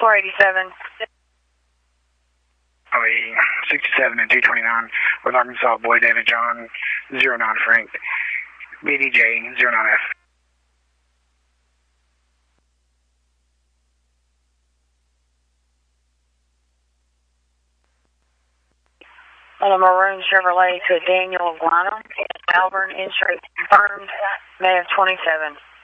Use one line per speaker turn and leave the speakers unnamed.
487.
LE 67 and 229 with Arkansas Boy David John 09 Frank BDJ 09F.
On a maroon Chevrolet to Daniel Guano, Malvern, insurance confirmed, May of 27.